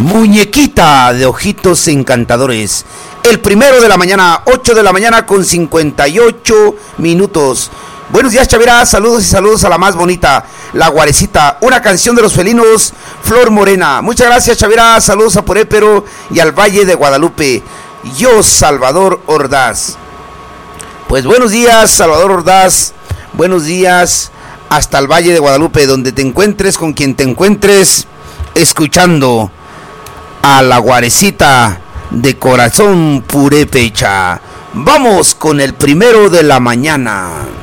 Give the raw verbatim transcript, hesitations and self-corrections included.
Muñequita de ojitos encantadores. El primero de la mañana, ocho de la mañana con cincuenta y ocho minutos. Buenos días, Chavira, saludos y saludos a la más bonita, La Guarecita, una canción de los felinos, Flor Morena. Muchas gracias, Chavira, saludos a Porépero y al Valle de Guadalupe. Yo, Salvador Ordaz. Pues buenos días, Salvador Ordaz, buenos días hasta el Valle de Guadalupe, donde te encuentres, con quien te encuentres, escuchando a La Guarecita de corazón purépecha. Vamos con el primero de la mañana.